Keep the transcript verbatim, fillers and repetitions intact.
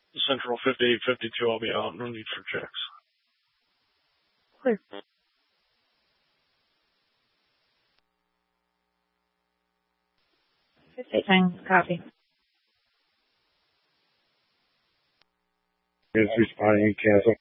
Central fifty-eight fifty-two, I'll be out. No need for checks. Clear. fifty-eight times, copy. Is responding, cancel.